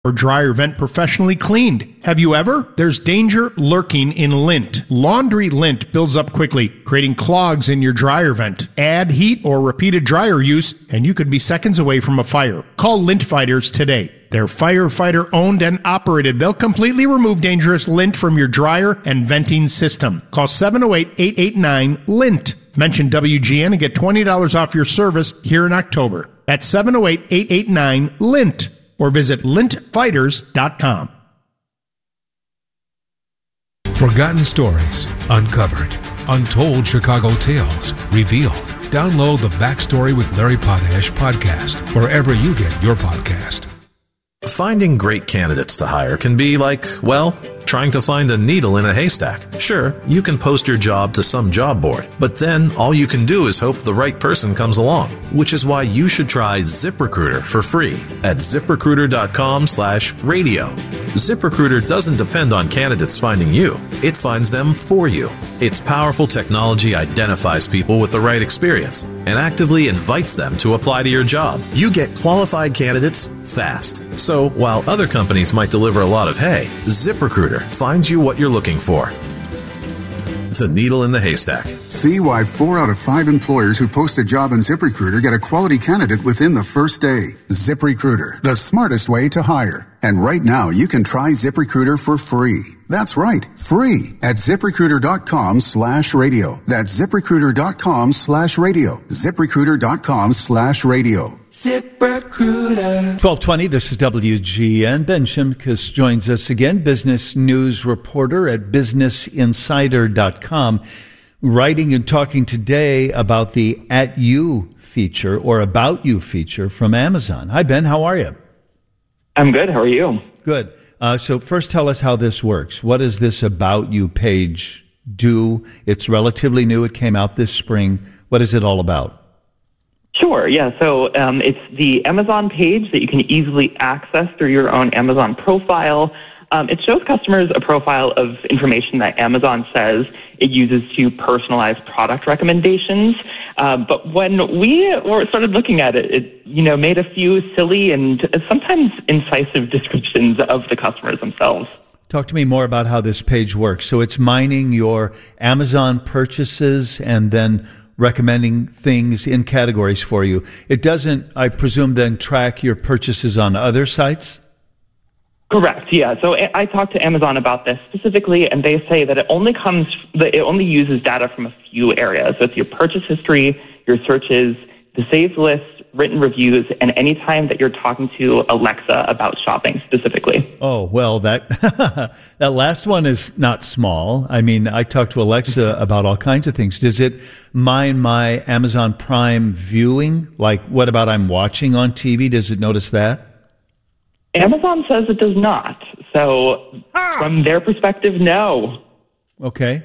or dryer vent professionally cleaned. Have you ever? There's danger lurking in lint. Laundry lint builds up quickly, creating clogs in your dryer vent. Add heat or repeated dryer use, and you could be seconds away from a fire. Call Lint Fighters today. They're firefighter owned and operated. They'll completely remove dangerous lint from your dryer and venting system. Call 708-889-LINT. Mention WGN and get $20 off your service here in October. That's 708-889-LINT. Or visit lintfighters.com. Forgotten stories uncovered. Untold Chicago tales revealed. Download the Backstory with Larry Potash podcast wherever you get your podcast. Finding great candidates to hire can be like, well, trying to find a needle in a haystack. Sure, you can post your job to some job board, but then all you can do is hope the right person comes along, which is why you should try ZipRecruiter for free at ZipRecruiter.com/radio. ZipRecruiter doesn't depend on candidates finding you. It finds them for you. Its powerful technology identifies people with the right experience and actively invites them to apply to your job. You get qualified candidates fast. So while other companies might deliver a lot of hay, ZipRecruiter finds you what you're looking for. The needle in the haystack. See why 4 out of 5 employers who post a job on ZipRecruiter get a quality candidate within the first day. ZipRecruiter, the smartest way to hire. And right now, you can try ZipRecruiter for free. That's right, free at ZipRecruiter.com/radio. That's ZipRecruiter.com/radio. ZipRecruiter.com/radio. ZipRecruiter. 1220, this is WGN. Ben Shimkus joins us again, business news reporter at businessinsider.com, writing and talking today about the At You feature or About You feature from Amazon. Hi, Ben. How are you? I'm good. How are you? Good. So first tell us how this works. What does this About You page do? It's relatively new. It came out this spring. What is it all about? Sure, yeah. So it's the Amazon page that you can easily access through your own Amazon profile. It shows customers a profile of information that Amazon says it uses to personalize product recommendations. But when we started looking at it, it made a few silly and sometimes incisive descriptions of the customers themselves. Talk to me more about how this page works. So it's mining your Amazon purchases and then recommending things in categories for you. It doesn't, I presume, then track your purchases on other sites? Correct, yeah. So I talked to Amazon about this specifically, and they say that it only uses data from a few areas. So it's your purchase history, your searches, the saved list, written reviews, and any time that you're talking to Alexa about shopping specifically. Oh, well, that that last one is not small. I mean, I talk to Alexa about all kinds of things. Does it mine my Amazon Prime viewing? Like, what about I'm watching on TV? Does it notice that? Amazon says it does not. So from their perspective, no. Okay.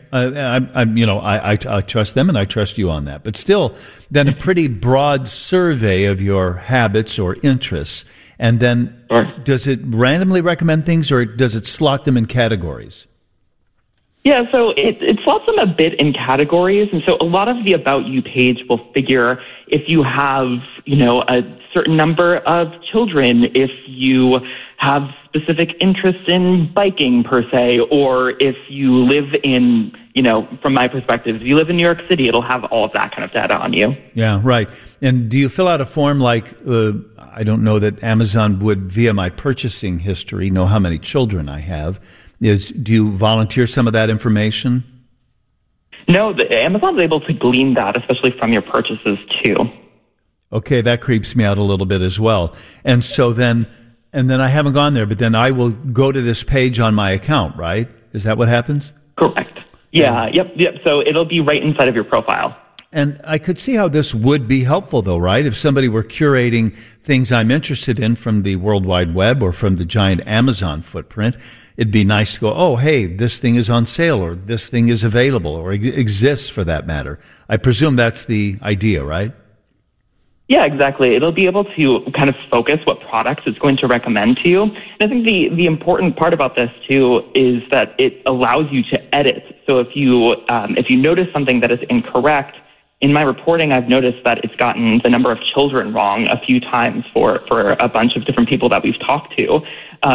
I trust them and I trust you on that. But still, then a pretty broad survey of your habits or interests. And then does it randomly recommend things or does it slot them in categories? Yeah, so it slots them a bit in categories. And so a lot of the About You page will figure if you have, a certain number of children, if you have specific interests in biking per se, or if you live in, from my perspective, if you live in New York City, it'll have all of that kind of data on you. Yeah, right. And do you fill out a form like, I don't know that Amazon would, via my purchasing history, know how many children I have. Do you volunteer some of that information? No, Amazon's able to glean that, especially from your purchases too. Okay, that creeps me out a little bit as well. And so then I haven't gone there, but then I will go to this page on my account, right? Is that what happens? Correct. Yeah, yep. So it'll be right inside of your profile. And I could see how this would be helpful, though, right? If somebody were curating things I'm interested in from the World Wide Web or from the giant Amazon footprint, it'd be nice to go, oh, hey, this thing is on sale or this thing is available or exists for that matter. I presume that's the idea, right? Yeah, exactly. It'll be able to kind of focus what products it's going to recommend to you. And I think the important part about this, too, is that it allows you to edit. So if you notice something that is incorrect, in my reporting, I've noticed that it's gotten the number of children wrong a few times for a bunch of different people that we've talked to.